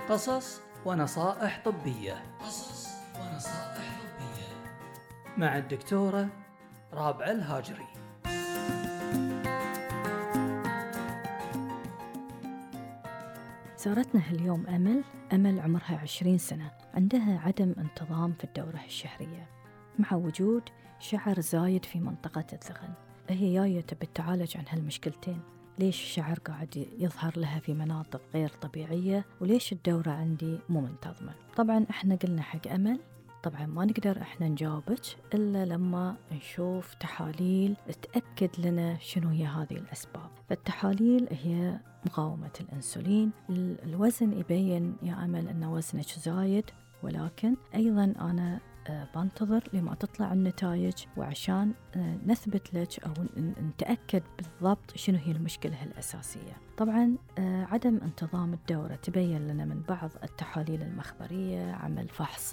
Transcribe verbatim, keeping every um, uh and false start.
قصص ونصائح طبية. قصص ونصائح طبية مع الدكتورة رابعة الهاجري. زارتنا اليوم أمل أمل عمرها عشرين سنة، عندها عدم انتظام في الدورة الشهرية مع وجود شعر زايد في منطقة الذقن. هي جاية تبي تعالج عن هالمشكلتين، ليش الشعر قاعد يظهر لها في مناطق غير طبيعية، وليش الدورة عندي مو منتظمة. طبعا احنا قلنا حق أمل طبعا ما نقدر احنا نجاوبك إلا لما نشوف تحاليل تأكد لنا شنو هي هذه الأسباب. فالتحاليل هي مقاومة الأنسولين، الوزن يبين يا أمل أن وزنك زايد، ولكن أيضا أنا بنتظر لما تطلع النتائج وعشان نثبت لك أو نتأكد بالضبط شنو هي المشكلة الأساسية. طبعا عدم انتظام الدورة تبين لنا من بعض التحاليل المخبرية، عمل فحص